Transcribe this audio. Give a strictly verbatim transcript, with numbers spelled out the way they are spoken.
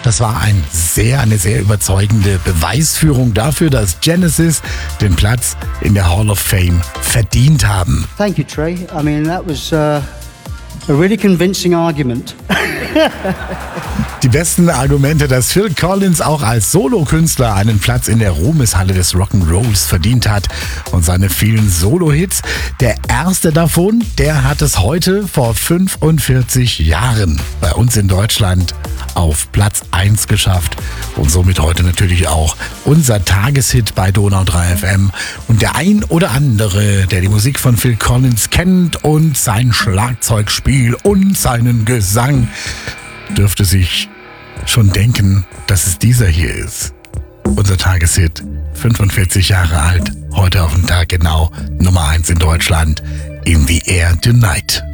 Das war ein sehr, eine sehr überzeugende Beweisführung dafür, dass Genesis den Platz in der Hall of Fame verdient haben. Thank you, Trey. I mean, that was uh, a really convincing argument. Die besten Argumente, dass Phil Collins auch als Solokünstler einen Platz in der Ruhmeshalle des Rock'n'Rolls verdient hat und seine vielen Solo-Hits. Der erste davon, der hat es heute vor fünfundvierzig Jahren bei uns in Deutschland auf Platz eins geschafft und somit heute natürlich auch unser Tageshit bei Donau drei F M. Und der ein oder andere, der die Musik von Phil Collins kennt und sein Schlagzeugspiel und seinen Gesang, dürfte sich schon denken, dass es dieser hier ist. Unser Tageshit, fünfundvierzig Jahre alt, heute auf den Tag genau, Nummer eins in Deutschland, In the Air Tonight.